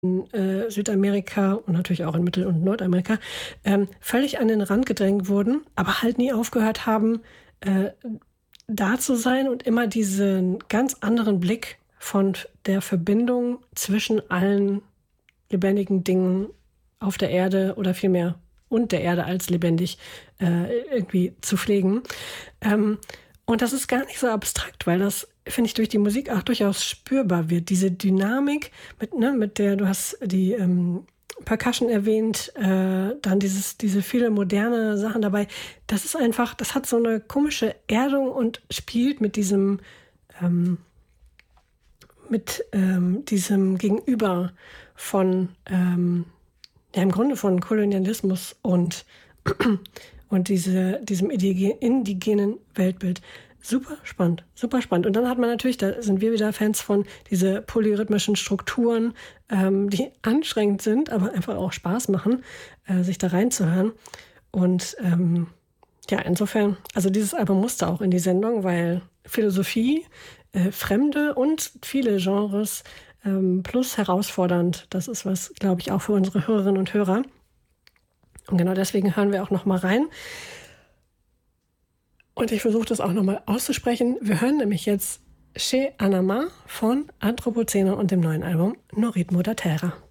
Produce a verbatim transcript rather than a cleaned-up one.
in äh, Südamerika und natürlich auch in Mittel- und Nordamerika ähm, völlig an den Rand gedrängt wurden, aber halt nie aufgehört haben, äh, da zu sein und immer diesen ganz anderen Blick von der Verbindung zwischen allen lebendigen Dingen auf der Erde oder vielmehr und der Erde als lebendig äh, irgendwie zu pflegen. Ähm, und das ist gar nicht so abstrakt, weil das, finde ich, durch die Musik auch durchaus spürbar wird. Diese Dynamik, mit, ne, mit der du hast die ähm, Percussion erwähnt, äh, dann dieses, diese viele moderne Sachen dabei. Das ist einfach, das hat so eine komische Erdung und spielt mit diesem ähm, mit ähm, diesem Gegenüber von ähm, ja, im Grunde von Kolonialismus und, und diese, diesem indigenen Weltbild. Super spannend, super spannend. Und dann hat man natürlich, da sind wir wieder Fans von, diese polyrhythmischen Strukturen, ähm, die anstrengend sind, aber einfach auch Spaß machen, äh, sich da reinzuhören. Und ähm, ja, insofern, also dieses Album musste auch in die Sendung, weil Philosophie, äh, Fremde und viele Genres ähm, plus herausfordernd, das ist was, glaube ich, auch für unsere Hörerinnen und Hörer. Und genau deswegen hören wir auch noch mal rein. Und ich versuche das auch noch mal auszusprechen. Wir hören nämlich jetzt Chez Anama von Anthropocene und dem neuen Album No Ritmo da Terra.